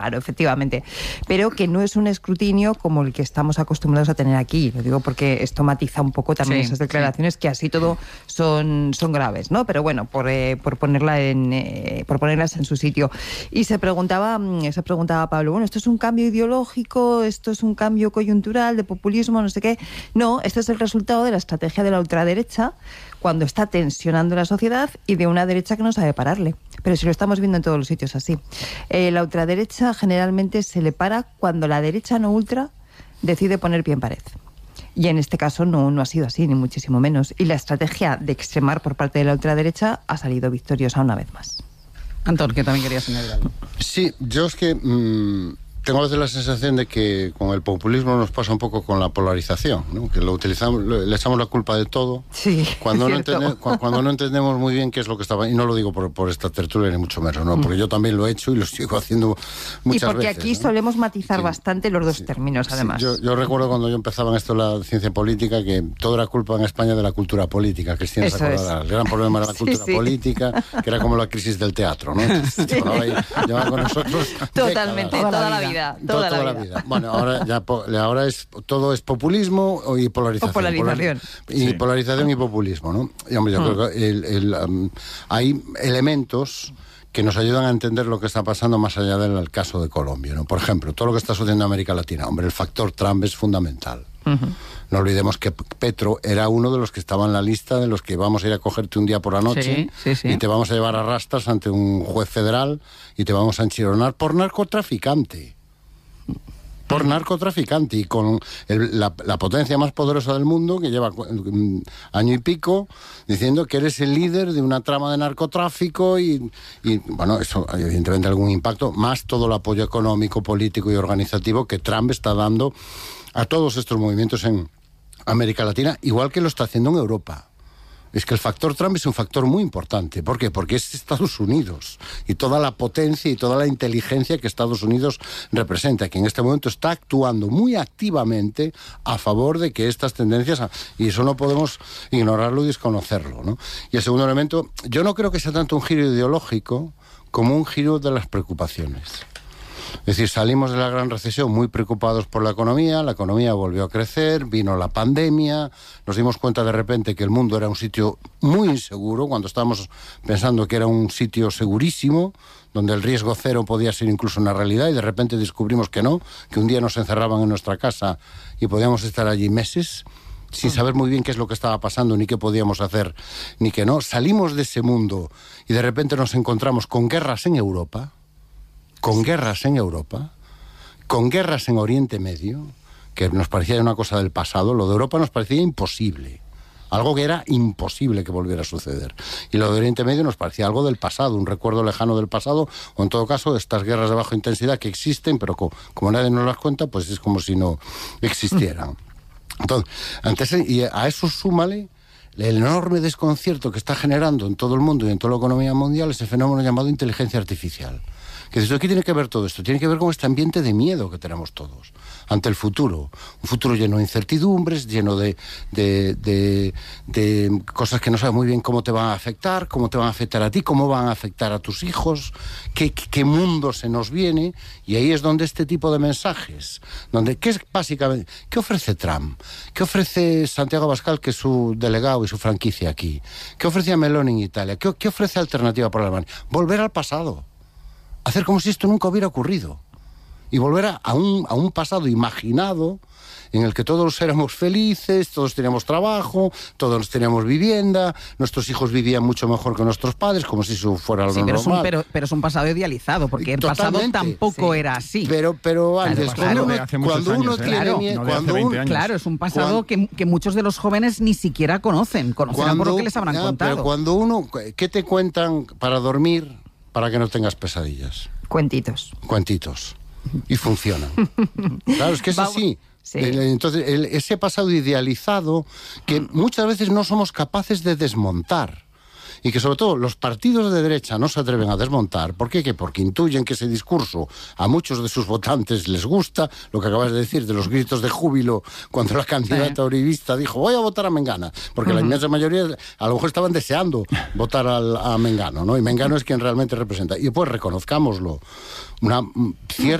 Claro, efectivamente, pero que no es un escrutinio como el que estamos acostumbrados a tener aquí. Lo digo porque esto matiza un poco también esas declaraciones que así todo son graves, ¿no? Pero bueno, por ponerlas en su sitio. Y se preguntaba Pablo, bueno, ¿esto es un cambio ideológico? ¿Esto es un cambio coyuntural de populismo? No sé qué. No, este es el resultado de la estrategia de la ultraderecha cuando está tensionando la sociedad y de una derecha que no sabe pararle. Pero si lo estamos viendo en todos los sitios así. La ultraderecha generalmente se le para cuando la derecha no ultra decide poner pie en pared. Y en este caso no ha sido así, ni muchísimo menos. Y la estrategia de extremar por parte de la ultraderecha ha salido victoriosa una vez más. Antón, que también querías añadir algo. Sí, yo es que tengo a veces la sensación de que con el populismo nos pasa un poco con la polarización, ¿no? Que lo utilizamos, le echamos la culpa de todo. Sí, cuando no entendemos muy bien qué es lo que estaba. Y no lo digo por esta tertulia ni mucho menos, ¿no? Porque yo también lo he hecho y lo sigo haciendo muchas veces. Y porque aquí solemos matizar bastante los dos términos, además. Yo recuerdo cuando yo empezaba en esto de la ciencia política que todo era culpa en España de la cultura política. Cristina se acordará. El gran problema era la cultura política, que era como la crisis del teatro, ¿no? Llevaba con nosotros totalmente, décadas. toda la vida. Toda la vida. Bueno, ahora todo es populismo y polarización. Polarización y populismo, ¿no? Y hombre, yo creo que hay elementos que nos ayudan a entender lo que está pasando más allá del caso de Colombia, ¿no? Por ejemplo, todo lo que está sucediendo en América Latina. Hombre, el factor Trump es fundamental. No olvidemos que Petro era uno de los que estaba en la lista de los que vamos a ir a cogerte un día por la noche y te vamos a llevar a rastras ante un juez federal y te vamos a enchironar por narcotraficante. Por narcotraficante y con la potencia más poderosa del mundo, que lleva año y pico diciendo que eres el líder de una trama de narcotráfico y bueno, eso evidentemente algún impacto, más todo el apoyo económico, político y organizativo que Trump está dando a todos estos movimientos en América Latina, igual que lo está haciendo en Europa. Es que el factor Trump es un factor muy importante. ¿Por qué? Porque es Estados Unidos y toda la potencia y toda la inteligencia que Estados Unidos representa, que en este momento está actuando muy activamente a favor de que estas tendencias, y eso no podemos ignorarlo y desconocerlo, ¿no? Y el segundo elemento, yo no creo que sea tanto un giro ideológico como un giro de las preocupaciones. Es decir, salimos de la gran recesión muy preocupados por la economía volvió a crecer, vino la pandemia, nos dimos cuenta de repente que el mundo era un sitio muy inseguro, cuando estábamos pensando que era un sitio segurísimo, donde el riesgo cero podía ser incluso una realidad, y de repente descubrimos que no, que un día nos encerraban en nuestra casa y podíamos estar allí meses, sin saber muy bien qué es lo que estaba pasando, ni qué podíamos hacer, ni qué no. Salimos de ese mundo y de repente nos encontramos con guerras en Europa, con guerras en Oriente Medio, que nos parecía una cosa del pasado. Lo de Europa nos parecía imposible, algo que era imposible que volviera a suceder. Y lo de Oriente Medio nos parecía algo del pasado, un recuerdo lejano del pasado, o en todo caso estas guerras de baja intensidad que existen, pero como nadie nos las cuenta, pues es como si no existieran. Entonces, y a eso súmale el enorme desconcierto que está generando en todo el mundo y en toda la economía mundial ese fenómeno llamado inteligencia artificial. Que desde aquí tiene que ver todo esto, tiene que ver con este ambiente de miedo que tenemos todos ante el futuro. Un futuro lleno de incertidumbres, lleno de cosas que no sabes muy bien cómo te van a afectar a ti, cómo van a afectar a tus hijos, qué mundo se nos viene. Y ahí es donde este tipo de mensajes, ¿qué ofrece Trump? ¿Qué ofrece Santiago Abascal, que es su delegado y su franquicia aquí? ¿Qué ofrece a Meloni en Italia? ¿Qué ofrece alternativa para Alemania? Volver al pasado. Hacer como si esto nunca hubiera ocurrido y volver a un pasado imaginado en el que todos éramos felices, todos teníamos trabajo, todos teníamos vivienda, nuestros hijos vivían mucho mejor que nuestros padres, como si eso fuera lo normal. Pero es un pasado idealizado, porque el pasado tampoco era así. Pero antes, cuando uno tiene miedo... Claro, es un pasado que muchos de los jóvenes ni siquiera conocerán por lo que les habrán contado. Pero cuando uno... ¿Qué te cuentan para dormir para que no tengas pesadillas? Cuentitos. Y funcionan. Claro, es que es así. Sí. Entonces, ese pasado idealizado que muchas veces no somos capaces de desmontar. y que sobre todo los partidos de derecha no se atreven a desmontar. ¿Por qué? Porque intuyen que ese discurso a muchos de sus votantes les gusta, lo que acabas de decir, de los gritos de júbilo cuando la candidata uribista dijo voy a votar a Mengana, porque la inmensa mayoría a lo mejor estaban deseando votar a Mengano, ¿no? Y Mengano es quien realmente representa. Y pues reconozcámoslo, una cierta